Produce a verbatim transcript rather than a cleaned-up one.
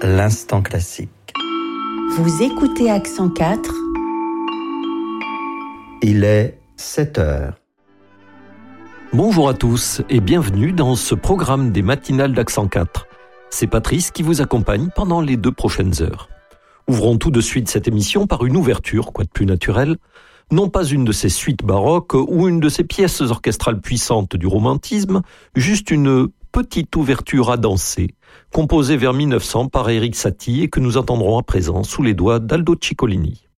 l'instant classique. Vous écoutez Accent quatre. Il est sept heures. Bonjour à tous et bienvenue dans ce programme des matinales d'Accent quatre. C'est Patrice qui vous accompagne pendant les deux prochaines heures. Ouvrons tout de suite cette émission par une ouverture, quoi de plus naturel, non pas une de ces suites baroques ou une de ces pièces orchestrales puissantes du romantisme, juste une petite ouverture à danser, composée vers mille neuf cents par Erik Satie et que nous entendrons à présent sous les doigts d'Aldo Ciccolini.